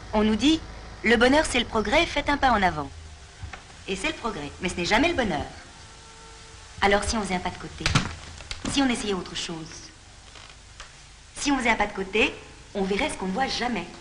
On nous dit, le bonheur c'est le progrès, faites un pas en avant. Et c'est le progrès, mais ce n'est jamais le bonheur. Alors si on faisait un pas de côté, si on essayait autre chose, si on faisait un pas de côté, on verrait ce qu'on ne voit jamais.